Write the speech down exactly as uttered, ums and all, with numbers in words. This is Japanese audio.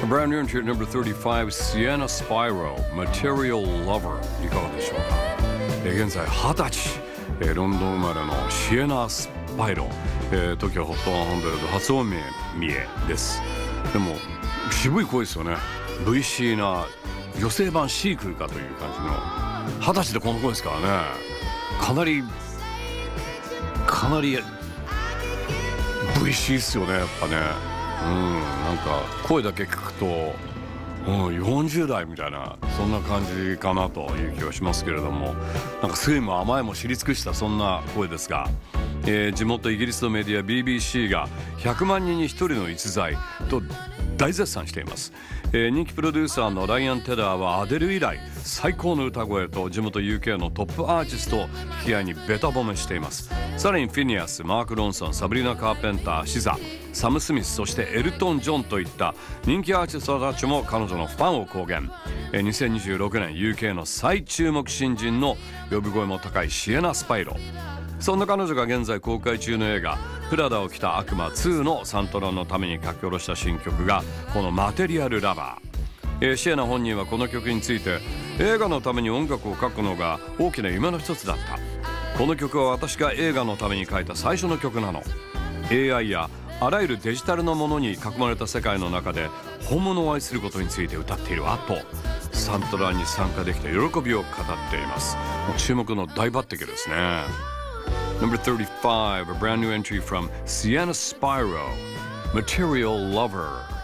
Brand new entry at number thirty-five, Sienna Spyro, Material Lover。 いかがでしょうか。えー、現在はたち、えー、ロンドン生まれのシエナ・スパイロ、えー、東京ホットハンドルド初音名三重です。でも渋い声ですよね。 ブイシー な女性版シークかという感じのはたちでこの声ですからね。かなりかなり ブイシー っすよね、やっぱね。うん、なんか声だけ聞くと、うん、よんじゅう代みたいな、そんな感じかなという気がしますけれども、なんか酸いも甘いも知り尽くしたそんな声ですが、えー、地元イギリスのメディア ビービーシー がひゃくまんにんにひとりの逸材と大絶賛しています。えー、人気プロデューサーのライアン・テダーはアデル以来最高の歌声と地元 ユーケー のトップアーティストを引き合いにベタ褒めしています。さらにフィニアス、マーク・ロンソン、サブリナ・カーペンター、シザ、サム・スミス、そしてエルトン・ジョンといった人気アーティストたちも彼女のファンを公言。えー、にせんにじゅうろくねん ユーケー の最注目新人の呼び声も高いシエナ・スパイロ。そんな彼女が現在公開中の映画プラダを着た悪魔ツーのサントラのために書き下ろした新曲がこのマテリアルラバー。えー、シエナ本人はこの曲について、映画のために音楽を書くのが大きな夢の一つだった。この曲は私が映画のために書いた最初の曲なの。 エーアイ やあらゆるデジタルのものに囲まれた世界の中で本物を愛することについて歌っているわとサントラに参加できた喜びを語っています。もう注目の大抜擢ですね。Number thirty-five, a brand new entry from Sienna Spyro, Material Lover.